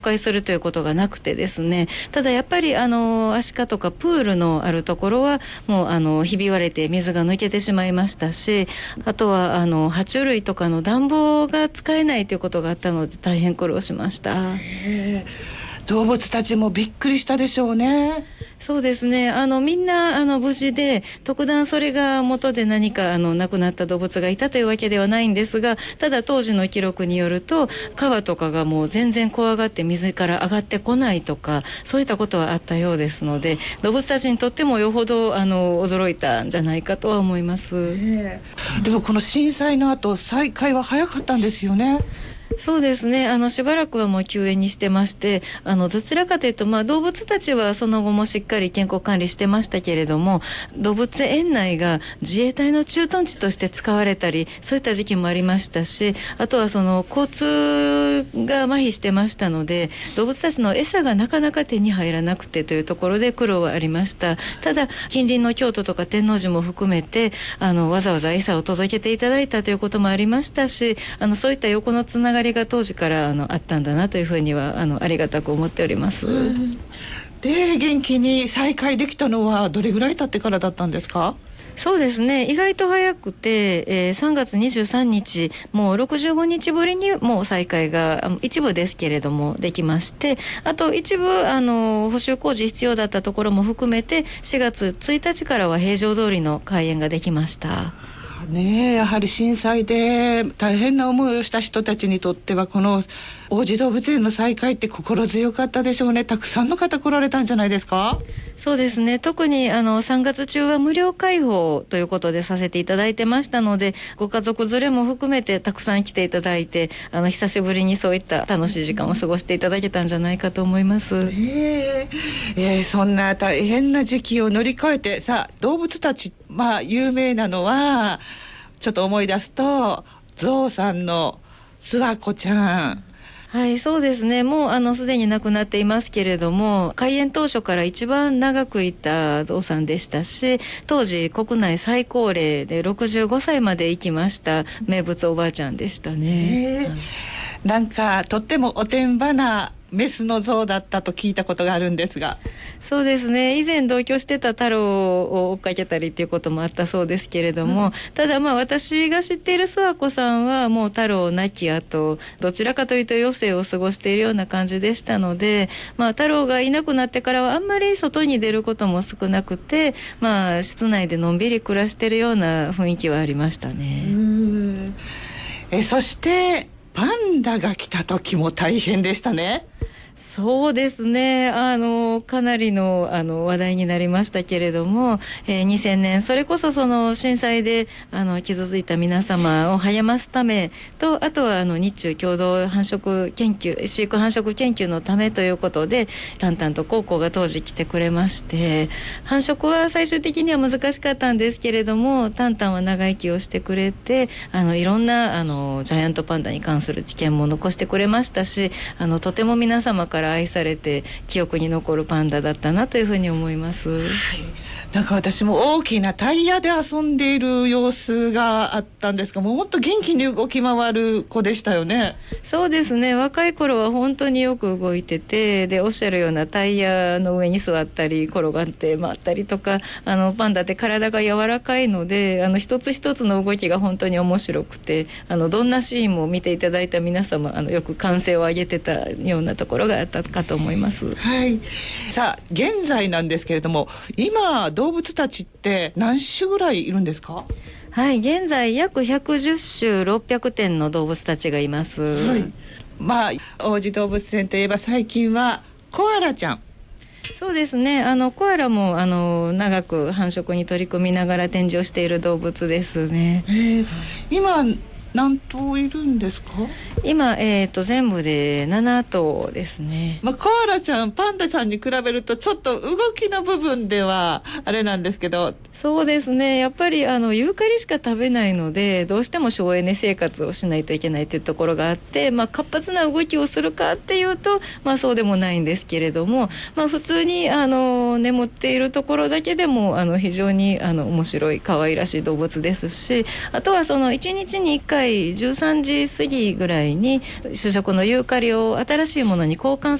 介するということがなくてですね、ただやっぱりアシカとかプールのあるところはもうひび割れて水が抜けてしまいましたし、あとは爬虫類とかの暖房が使えないということがあったので大変苦労しました。 動物たちもびっくりしたでしょうね。 そうですね、みんな無事で、特段それが元で何か亡くなった動物がいたというわけではないんですが、ただ当時の記録によると川とかがもう全然怖がって水から上がってこないとか、そういったことはあったようですので、動物たちにとってもよほど驚いたんじゃないかとは思います。 でもこの震災の後再開は早かったんですよね。 そうですね、しばらくはもう休園にしてまして、どちらかというと、動物たちはその後もしっかり健康管理してましたけれども、動物園内が自衛隊の駐屯地として使われたり、そういった時期もありましたし、あとはその交通が麻痺してましたので、動物たちの餌がなかなか手に入らなくてというところで苦労はありました。ただ近隣の京都とか天王寺も含めてわざわざ餌を届けていただいたということもありましたし、そういった横のつながりが当時からあったんだなというふうにはありがたく思っております。 で元気に再会できたのはどれぐらい経ってからだったんですか？ そうですね、意外と早くて、3月23日もう65日ぶりにもう再開が一部ですけれどもできまして、あと一部補修工事必要だったところも含めて4月1日からは平常通りの開園ができました。 ねえ、やはり震災で大変な思いをした人たちにとってはこの王子動物園の再開って心強かったでしょうね。たくさんの方来られたんじゃないですか？ そうですね、特に3月中は無料開放ということでさせていただいてましたので、ご家族連れも含めてたくさん来ていただいて、久しぶりにそういった楽しい時間を過ごしていただけたんじゃないかと思います。 そんな大変な時期を乗り越えて、さあ動物たち有名なのはちょっと思い出すとゾウさんの諏訪子ちゃん。 はい、そうですね、もうすでに亡くなっていますけれども、開園当初から一番長くいたゾウさんでしたし、当時国内最高齢で65歳まで生きました名物おばあちゃんでしたね。 なんかとってもおてんばなメスのゾウだったと聞いたことがあるんですが。 そうですね、以前同居してた太郎を追っかけたりっていうこともあったそうですけれども、ただ私が知っている諏訪子さんはもう太郎亡き後どちらかというと余生を過ごしているような感じでしたので、太郎がいなくなってからはあんまり外に出ることも少なくて、室内でのんびり暮らしているような雰囲気はありましたね。 そしてパンダが来た時も大変でしたね。 そうですね、かなりの話題になりましたけれども、2000年それこそその震災で傷ついた皆様を励ますためと、あとは日中共同繁殖研究飼育繁殖研究のためということでタンタンとコウコが当時来てくれまして、繁殖は最終的には難しかったんですけれども、タンタンは長生きをしてくれていろんなジャイアントパンダに関する知見も残してくれましたし、とても皆様から愛されて記憶に残るパンダだったなというふうに思います。 なんか私も大きなタイヤで遊んでいる様子があったんですが、もう本当元気に動き回る子でしたよね。 そうですね、若い頃は本当によく動いてて、でおっしゃるようなタイヤの上に座ったり転がって回ったりとか、パンダって体が柔らかいので一つ一つの動きが本当に面白くて、どんなシーンも見ていただいた皆様よく歓声を上げてたようなところがあったかと思います。 はい、さあ現在なんですけれども、今動物たちって何種ぐらいいるんですか？ はい、現在約110種600点の動物たちがいます。 王子動物園といえば最近はコアラちゃん。 そうですね、コアラも長く繁殖に取り組みながら展示をしている動物ですね。 今何頭いるんですか？ 今、全部で7頭ですね。 コアラちゃんパンダさんに比べるとちょっと動きの部分ではあれなんですけど、 そうですね、やっぱりユーカリしか食べないので、どうしても省エネ生活をしないといけないというところがあって、活発な動きをするかっていうと、そうでもないんですけれども、普通に眠っているところだけでも非常に面白い可愛らしい動物ですし、あとはその1日に1回13時過ぎぐらいに主食のユーカリを新しいものに交換